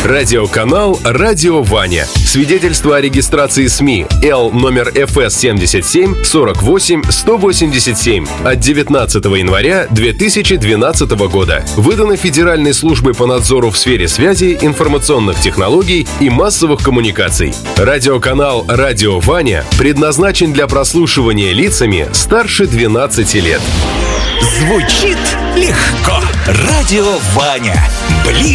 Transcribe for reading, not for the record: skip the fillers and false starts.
Радиоканал «Радио Ваня». Свидетельство о регистрации СМИ Л номер ФС 77 48 187 от 19 января 2012 года. Выдано Федеральной службой по надзору в сфере связи, информационных технологий и массовых коммуникаций. Радиоканал «Радио Ваня» предназначен для прослушивания лицами старше 12 лет. Звучит легко. Радио Ваня. Ближе